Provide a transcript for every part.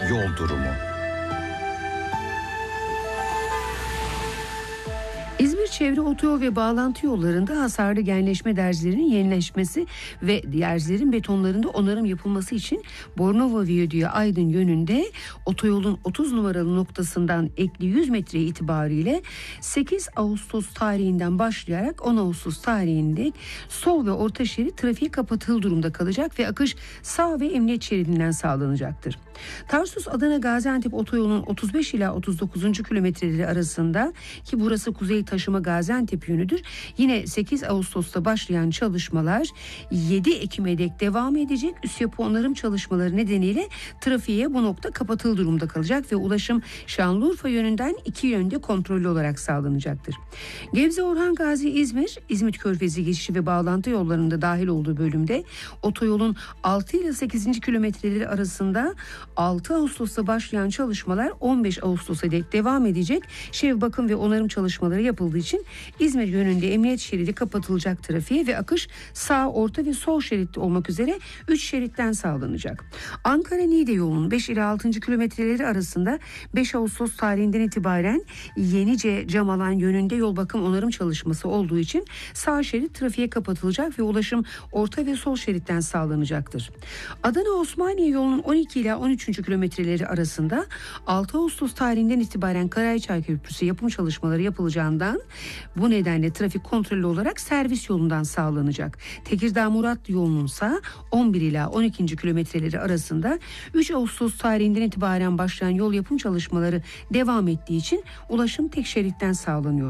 yol durumu. İzmir çevre otoyol ve bağlantı yollarında hasarlı genleşme derzlerinin yenileşmesi ve derzlerin betonlarında onarım yapılması için Bornova Viyadüğü Aydın yönünde otoyolun 30 numaralı noktasından ekli 100 metre itibariyle 8 Ağustos tarihinden başlayarak 10 Ağustos tarihinde sol ve orta şerit trafiğe kapatılı durumda kalacak ve akış sağ ve emniyet şeridinden sağlanacaktır. Tarsus Adana Gaziantep otoyolunun 35 ila 39. kilometreleri arasında, ki burası Kuzey Taşıma Gaziantep yönüdür, yine 8 Ağustos'ta başlayan çalışmalar 7 Ekim'e dek devam edecek. Üst yapı onarım çalışmaları nedeniyle trafiğe bu nokta kapatılı durumda kalacak ve ulaşım Şanlıurfa yönünden iki yönde kontrollü olarak sağlanacaktır. Gebze Orhan Gazi İzmir, İzmit Körfezi geçişi ve bağlantı yollarında dahil olduğu bölümde otoyolun 6 ile 8. kilometreleri arasında 6 Ağustos'ta başlayan çalışmalar 15 Ağustos'a dek devam edecek. Şev bakım ve onarım çalışmaları yapıldığı için İzmir yönünde emniyet şeridi kapatılacak trafiğe ve akış sağ, orta ve sol şeritte olmak üzere 3 şeritten sağlanacak. Ankara-Niğde yolunun 5 ila 6. kilometreleri arasında 5 Ağustos tarihinden itibaren Yenice-Camalan yönünde yol bakım onarım çalışması olduğu için sağ şerit trafiğe kapatılacak ve ulaşım orta ve sol şeritten sağlanacaktır. Adana-Osmaniye yolunun 12 ila 13. kilometreleri arasında 6 Ağustos tarihinden itibaren Karayçay Köprüsü yapım çalışmaları yapılacağından bu nedenle trafik kontrollü olarak servis yolundan sağlanacak. Tekirdağ-Murat yolununsa 11 ila 12. kilometreleri arasında 3 Ağustos tarihinden itibaren başlayan yol yapım çalışmaları devam ettiği için ulaşım tek şeritten sağlanıyor.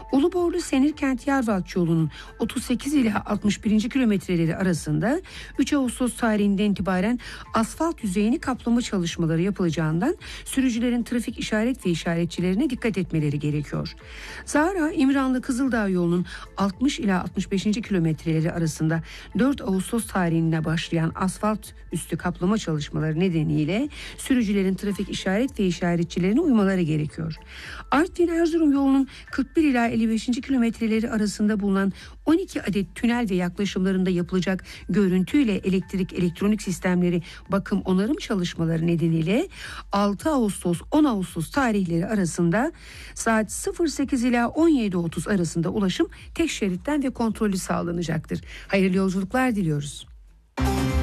Uluborlu-Senirkent-Yarvalç yolunun 38 ila 61. kilometreleri arasında 3 Ağustos tarihinden itibaren asfalt yüzeyini kaplama çalışmaları yapılacağından sürücülerin trafik işaret ve işaretçilerine dikkat etmeleri gerekiyor. Zahra-İmranlı-Kızıldağ yolunun 60 ila 65. kilometreleri arasında 4 Ağustos tarihinde başlayan asfalt üstü kaplama çalışmaları nedeniyle sürücülerin trafik işaret ve işaretçilerine uymaları gerekiyor. Artvin-Erzurum yolunun 41 ila 55. kilometreleri arasında bulunan 12 adet tünel ve yaklaşımlarında yapılacak görüntüyle elektrik elektronik sistemleri bakım onarım çalışmaları nedeniyle 6 Ağustos 10 Ağustos tarihleri arasında saat 08 ila 17.30 arasında ulaşım tek şeritten ve kontrollü sağlanacaktır. Hayırlı yolculuklar diliyoruz.